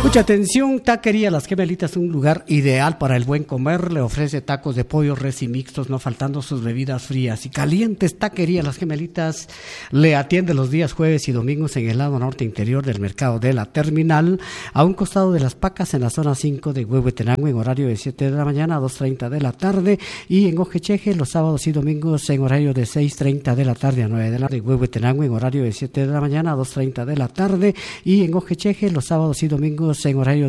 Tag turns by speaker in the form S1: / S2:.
S1: Mucha atención, Taquería Las Gemelitas, un lugar ideal para el buen comer. Le ofrece tacos de pollo, res y mixtos, no faltando sus bebidas frías y calientes. Taquería Las Gemelitas le atiende los días jueves y domingos en el lado norte interior del mercado de la terminal, a un costado de Las Pacas, en la zona 5 de Huehuetenango, en horario de 7 de la mañana a 2:30 de la tarde, y en Ojecheje los sábados y domingos en horario de 6:30 de la tarde a 9 de la tarde. Huehuetenango en horario de 7 de la mañana a 2:30 de la tarde, y en Ojecheje los sábados y domingos en horario